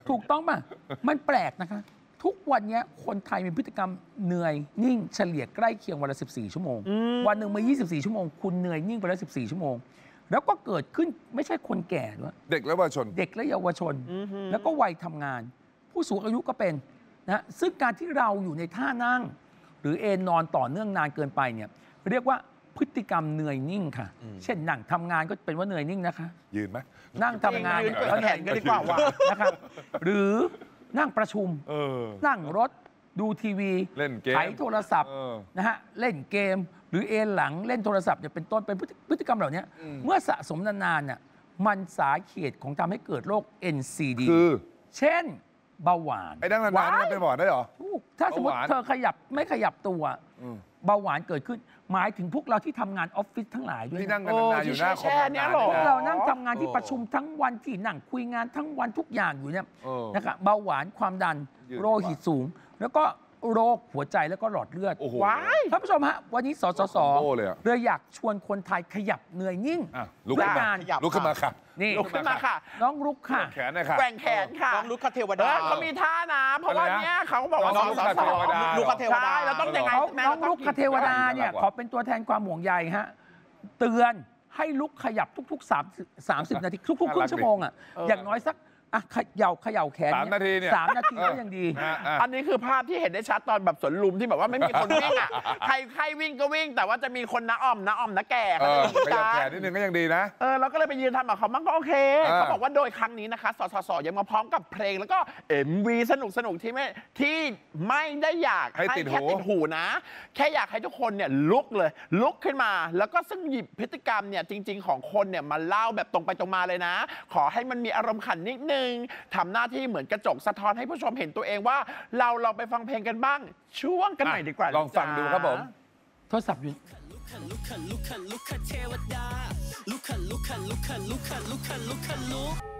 ถูกต้องป่ะมันแปลกนะคะทุกวันนี้คนไทยมีพฤติกรรมเหนื่อยนิ่งเฉลี่ยใกล้เคียงวันละ14 ชั่วโมงวันหนึ่งมา24 ชั่วโมงคุณเหนื่อยนิ่งไปแล้ว14 ชั่วโมงแล้วก็เกิดขึ้นไม่ใช่คนแก่ด้วยเด็กและเยาวชนแล้วก็วัยทำงานผู้สูงอายุก็เป็นนะซึ่งการที่เราอยู่ในท่านั่งหรือเอนนอนต่อเนื่องนานเกินไปเนี่ยเรียกว่าพฤติกรรมเหนื่อยนิ่งค่ะเช่นนั่งทำงานก็เป็นว่าเหนื่อยนิ่งนะคะยืนไหมนั่งทำงานแล้วแขนก็ดีกว่าว่านะครับหรือนั่งประชุมนั่งรถดูทีวีเล่นเกมไถโทรศัพท์นะฮะเล่นเกมหรือเอนหลังเล่นโทรศัพท์เนี่ยเป็นต้นเป็นพฤติกรรมเหล่านี้เมื่อสะสมนานๆเนี่ยมันสาเหตุของทำให้เกิดโรค NCD คือเช่นเบาหวานไอ้นั่งนานๆเป็นเบาหวานได้หรอถ้าสมมติเธอไม่ขยับตัวเบาหวานเกิดขึ้นหมายถึงพวกเราที่ทำงานออฟฟิศทั้งหลายด้วยที่นั่งกันนานอยู่หน้าคอมเนี่ยหรอพวกเรานั่งทำงานที่ประชุมทั้งวันที่นั่งคุยงานทั้งวันทุกอย่างอยู่เนี่ยนะครับเบาหวานความดันโลหิตสูงแล้วก็โรคหัวใจแล้วก็หลอดเลือดว้ายท่านผู้ชมฮะวันนี้สสสเลยอยากชวนคนไทยขยับเหนื่อยนิ่งลุกขึ้นมาค่ะนี่ลุกขึ้นมาค่ะน้องลุกค่ะแขนนะคะแกว่งแขนค่ะน้องลุกคเทวดาเขามีท่านะเพราะว่าเนี้ยเขาบอกว่าน้องลุกคเทวดาลุกคเทวดาเราต้องยังไงน้องลุกคเทวดาเนี่ยขอเป็นตัวแทนความห่วงใยฮะเตือนให้ลุกขยับทุกๆ30 นาทีทุกๆครึ่งชั่วโมงอ่ะอย่างน้อยสักเขย่าแขน 3 นาทีเนี่ย 3 นาทีก็ยังดีอันนี้คือภาพที่เห็นได้ชัดตอนแบบสวนลุมที่แบบว่าไม่มีคนวิ่งอ่ะใครวิ่งก็วิ่งแต่ว่าจะมีคนน้าอ้อมนะแก่ขยับแขนนิดนึงก็ยังดีนะเราก็เลยไปยืนทำกับเขามันก็โอเคเขาบอกว่าโดยครั้งนี้นะคะสสสยังมาพร้อมกับเพลงแล้วก็MVสนุกที่ไม่ได้อยากให้แค่ติดหูนะแค่อยากให้ทุกคนเนี่ยลุกขึ้นมาแล้วก็ซึ่งหยิบพฤติกรรมเนี่ยจริงๆของคนเนี่ยมาเล่าแบบตรงไปตรงมาเลยนะขอให้มันมีอารมณ์ขันนิดนึงทำหน้าที่เหมือนกระจกสะท้อนให้ผู้ชมเห็นตัวเองว่าเราลองไปฟังเพลงกันบ้างช่วงกันหน่อยดีกว่าลองฟังดูครับผมโทรศัพท์อยู่ลุก